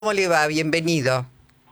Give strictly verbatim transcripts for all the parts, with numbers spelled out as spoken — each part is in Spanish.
¿Cómo le va? Bienvenido.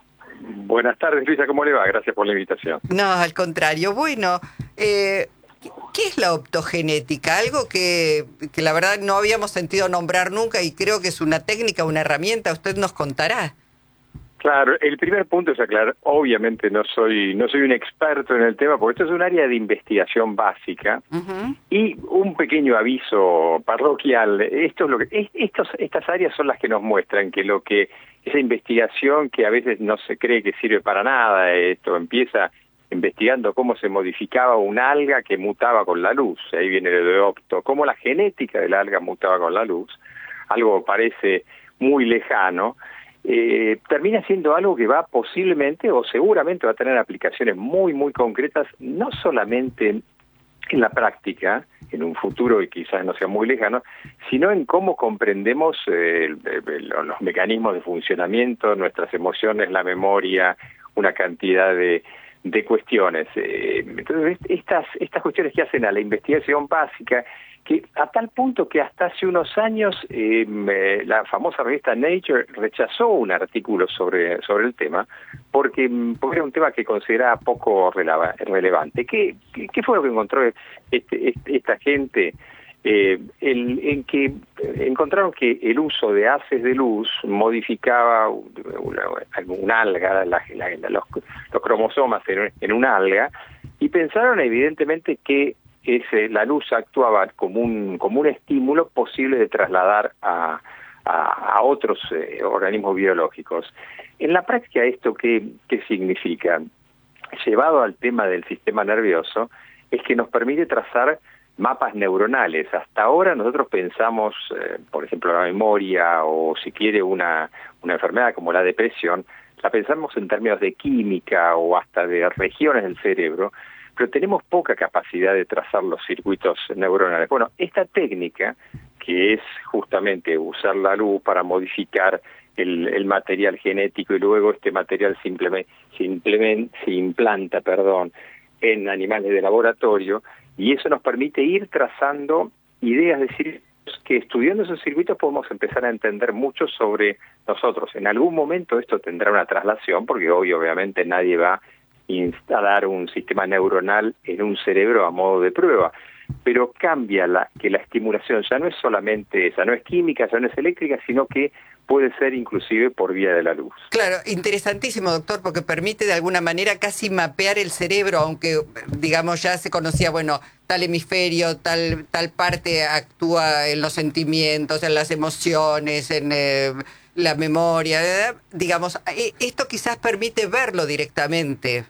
Buenas tardes, Luisa, ¿cómo le va? Gracias por la invitación. No, al contrario. Bueno, eh, ¿qué es la optogenética? Algo que, que la verdad no habíamos sentido nombrar nunca y creo que es una técnica, una herramienta. Usted nos contará. Claro, el primer punto es aclarar, obviamente no soy no soy un experto en el tema, porque esto es un área de investigación básica. Uh-huh. Y un pequeño aviso parroquial, esto es lo que, es- estos, estas áreas son las que nos muestran que lo que, esa investigación que a veces no se cree que sirve para nada, esto empieza investigando cómo se modificaba una alga que mutaba con la luz, ahí viene lo de opto, cómo la genética de la alga mutaba con la luz, algo parece muy lejano, eh, termina siendo algo que va posiblemente o seguramente va a tener aplicaciones muy, muy concretas, no solamente en la práctica, en un futuro y quizás no sea muy lejano, sino en cómo comprendemos eh, el, el, los mecanismos de funcionamiento, nuestras emociones, la memoria, una cantidad de, de cuestiones. Eh, entonces, estas, estas cuestiones que hacen a la investigación básica, que a tal punto que hasta hace unos años eh, la famosa revista Nature rechazó un artículo sobre, sobre el tema, porque, porque era un tema que consideraba poco releva, relevante. ¿Qué, qué, ¿Qué fue lo que encontró este, este, esta gente? Eh, el, en que encontraron que el uso de haces de luz modificaba una, una alga, la, la, los, los cromosomas en, en una alga, y pensaron evidentemente que ese, la luz actuaba como un, como un estímulo posible de trasladar a, a, a otros eh, organismos biológicos. En la práctica, ¿esto qué, qué significa? Llevado al tema del sistema nervioso, es que nos permite trazar mapas neuronales. Hasta ahora nosotros pensamos, eh, por ejemplo, la memoria o si quiere una, una enfermedad como la depresión, la pensamos en términos de química o hasta de regiones del cerebro, pero tenemos poca capacidad de trazar los circuitos neuronales. Bueno, esta técnica, que es justamente usar la luz para modificar el, el material genético y luego este material simplemente, simplemente se implanta, perdón, en animales de laboratorio, y eso nos permite ir trazando ideas de circuitos que estudiando esos circuitos podemos empezar a entender mucho sobre nosotros. En algún momento esto tendrá una traslación, porque hoy obviamente nadie va a instalar un sistema neuronal en un cerebro a modo de prueba, pero cambia la, que la estimulación ya no es solamente esa, no es química, ya no es eléctrica, sino que puede ser inclusive por vía de la luz. Claro, interesantísimo, doctor, porque permite de alguna manera casi mapear el cerebro, aunque, digamos, ya se conocía, bueno, tal hemisferio, tal, tal parte actúa en los sentimientos, en las emociones, en eh, la memoria, ¿verdad? Digamos, eh, esto quizás permite verlo directamente.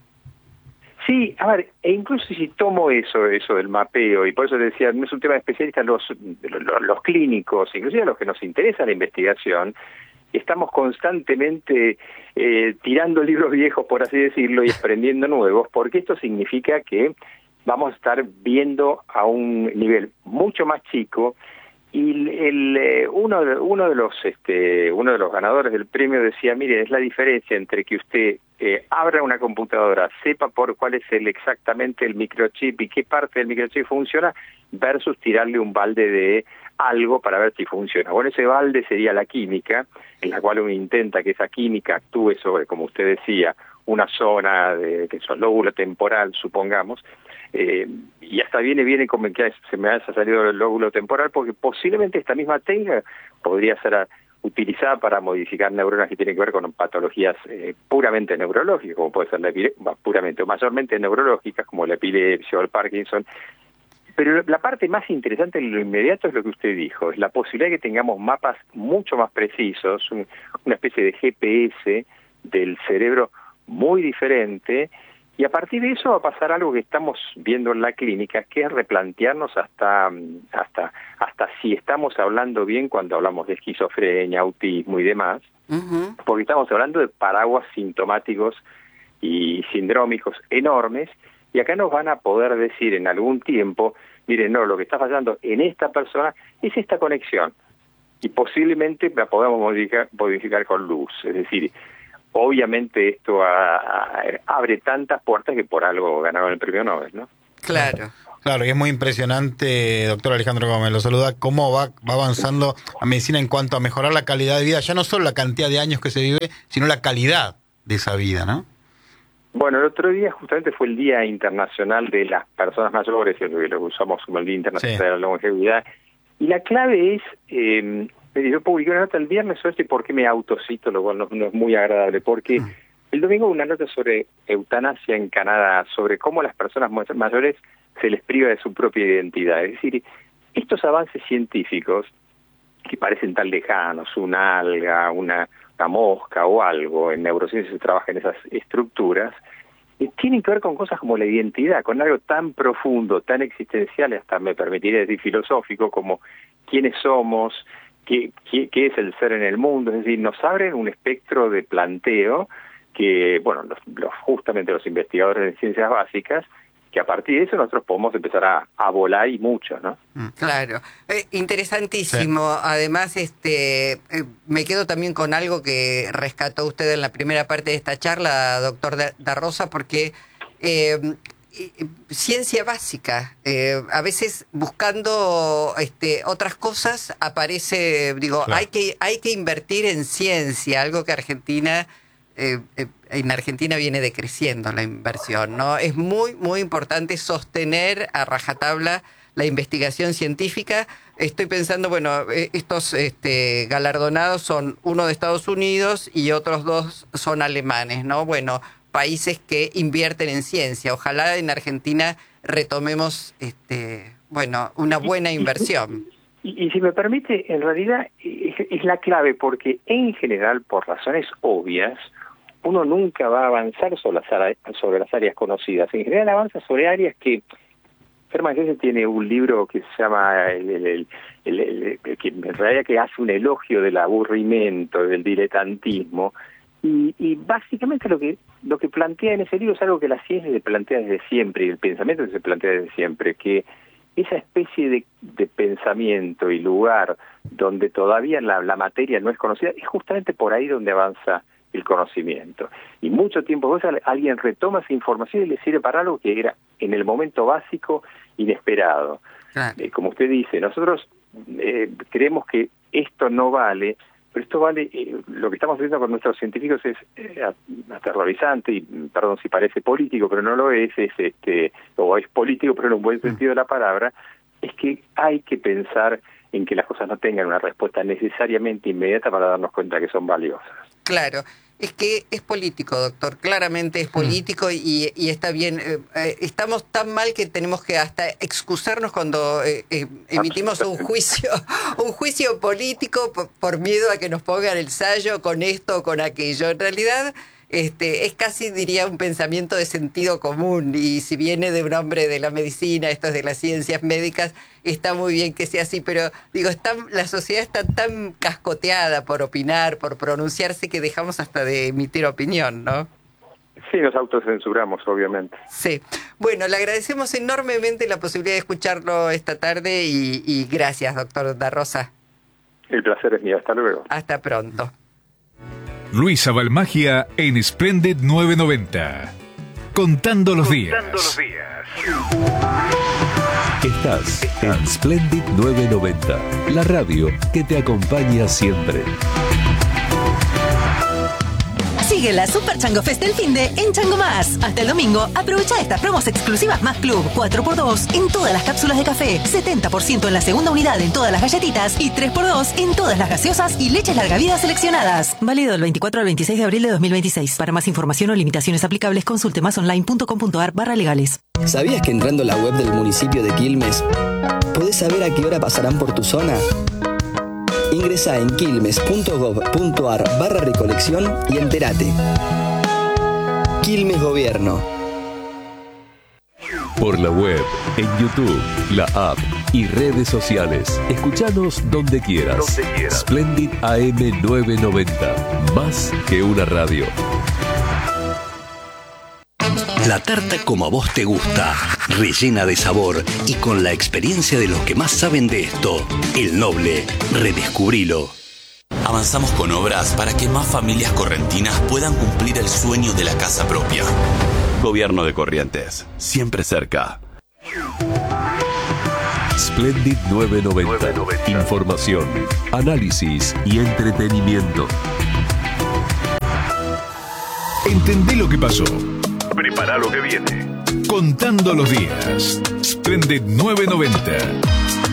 Sí, a ver, e incluso si tomo eso, eso del mapeo, y por eso decía, no es un tema de especialistas, los, los, los clínicos, inclusive a los que nos interesa la investigación, estamos constantemente eh, tirando libros viejos, por así decirlo, y aprendiendo nuevos, porque esto significa que vamos a estar viendo a un nivel mucho más chico. Y el, el, eh, uno, de, uno de los este, uno de los ganadores del premio decía, mire, es la diferencia entre que usted eh, abra una computadora, sepa por cuál es el exactamente el microchip y qué parte del microchip funciona, versus tirarle un balde de algo para ver si funciona. Bueno, ese balde sería la química, en la cual uno intenta que esa química actúe sobre, como usted decía, una zona de que es el lóbulo temporal, supongamos, eh, y hasta viene viene como que se me haya salido el lóbulo temporal, porque posiblemente esta misma técnica podría ser a, utilizada para modificar neuronas que tienen que ver con patologías eh, puramente neurológicas, como puede ser la epilepsia, puramente o mayormente neurológicas, como la epilepsia o el Parkinson. Pero la parte más interesante en lo inmediato es lo que usted dijo, es la posibilidad de que tengamos mapas mucho más precisos, un, una especie de G P S del cerebro muy diferente, y a partir de eso va a pasar algo que estamos viendo en la clínica, que es replantearnos hasta, hasta, hasta si estamos hablando bien cuando hablamos de esquizofrenia, autismo y demás, uh-huh. Porque estamos hablando de paraguas sintomáticos y sindrómicos enormes, y acá nos van a poder decir en algún tiempo, miren, no, lo que está fallando en esta persona es esta conexión, y posiblemente la podamos modificar, modificar con luz, es decir, obviamente esto a, a, abre tantas puertas que por algo ganaron el premio Nobel, ¿no? Claro. Claro, y es muy impresionante, doctor Alejandro Gómez, lo saluda, cómo va, va avanzando la medicina en cuanto a mejorar la calidad de vida, ya no solo la cantidad de años que se vive, sino la calidad de esa vida, ¿no? Bueno, el otro día justamente fue el Día Internacional de las Personas Mayores, que lo usamos como el Día Internacional sí. de la Longevidad, y la clave es, eh, yo publiqué una nota el viernes sobre esto y por qué me autocito, lo cual no, no es muy agradable, porque mm. el domingo una nota sobre eutanasia en Canadá, sobre cómo a las personas mayores se les priva de su propia identidad. Es decir, estos avances científicos que parecen tan lejanos, una alga, una, una mosca o algo, en neurociencia se trabaja en esas estructuras, eh, tienen que ver con cosas como la identidad, con algo tan profundo, tan existencial, hasta me permitiría decir filosófico, como quiénes somos, qué, qué, qué es el ser en el mundo. Es decir, nos abren un espectro de planteo que, bueno, los, los, justamente los investigadores de ciencias básicas, que a partir de eso nosotros podemos empezar a, a volar y mucho, ¿no? Claro, eh, interesantísimo. Sí. Además, este, eh, me quedo también con algo que rescató usted en la primera parte de esta charla, doctor Da Rosa, porque eh, ciencia básica, eh, a veces buscando este, otras cosas aparece, digo, claro. hay que hay que invertir en ciencia, algo que Argentina Eh, eh, en Argentina viene decreciendo la inversión, ¿no? Es muy, muy importante sostener a rajatabla la investigación científica. Estoy pensando, bueno, eh, estos este, galardonados son uno de Estados Unidos y otros dos son alemanes, ¿no? Bueno, países que invierten en ciencia. Ojalá en Argentina retomemos, este, bueno, una buena inversión. Y, y, y si me permite, en realidad es, es la clave, porque en general, por razones obvias, uno nunca va a avanzar sobre las, áreas, sobre las áreas conocidas. En general avanza sobre áreas que... Hermann Hesse tiene un libro que se llama, el, el, el, el, el, el, que en realidad que hace un elogio del aburrimiento, del diletantismo, y, y básicamente lo que lo que plantea en ese libro es algo que la ciencia se plantea desde siempre, y el pensamiento se plantea desde siempre, que esa especie de, de pensamiento y lugar donde todavía la, la materia no es conocida, es justamente por ahí donde avanza el conocimiento. Y mucho tiempo después alguien retoma esa información y le sirve para algo que era en el momento básico inesperado. Ah. Eh, como usted dice, nosotros eh, creemos que esto no vale, pero esto vale, eh, lo que estamos haciendo con nuestros científicos es eh, aterrorizante, y perdón si parece político, pero no lo es, es este, o es político, pero en un buen sentido de la palabra, es que hay que pensar en que las cosas no tengan una respuesta necesariamente inmediata para darnos cuenta que son valiosas. Claro, es que es político, doctor, claramente es político y, y está bien. Eh, eh, estamos tan mal que tenemos que hasta excusarnos cuando eh, eh, emitimos un juicio, un juicio político por, por miedo a que nos pongan el sallo con esto o con aquello. En realidad... Este, es casi, diría, un pensamiento de sentido común, y si viene de un hombre de la medicina, esto es de las ciencias médicas, está muy bien que sea así, pero digo, está, la sociedad está tan cascoteada por opinar, por pronunciarse, que dejamos hasta de emitir opinión, ¿no? Sí, nos autocensuramos, obviamente. Sí. Bueno, le agradecemos enormemente la posibilidad de escucharlo esta tarde y, y gracias, doctor Da Rosa. El placer es mío. Hasta luego. Hasta pronto. Luisa Balmagia en Splendid nueve noventa. Contando los días. Contando los días. Estás en Splendid nueve noventa, la radio que te acompaña siempre. Sigue la Super Chango Fest del finde en Chango Más. Hasta el domingo, aprovecha estas promos exclusivas Más Club. cuatro por dos en todas las cápsulas de café, setenta por ciento en la segunda unidad en todas las galletitas y tres por dos en todas las gaseosas y leches larga vida seleccionadas. Válido del veinticuatro al veintiséis de abril de dos mil veintiséis. Para más información o limitaciones aplicables, consulte másonline.com.ar barra legales. ¿Sabías que entrando a la web del municipio de Quilmes podés saber a qué hora pasarán por tu zona? Ingresa en quilmes.gov.ar barra recolección y entérate. Quilmes Gobierno. Por la web, en YouTube, la app y redes sociales. Escuchanos donde quieras. Donde quieras. Splendid A M novecientos noventa. Más que una radio. La tarta como a vos te gusta, rellena de sabor y con la experiencia de los que más saben de esto. El Noble, redescubrilo. Avanzamos con obras para que más familias correntinas puedan cumplir el sueño de la casa propia. Gobierno de Corrientes, siempre cerca. Splendid novecientos noventa. Información, análisis y entretenimiento. Entendé lo que pasó. Prepara lo que viene. Contando los días. Splendid novecientos noventa.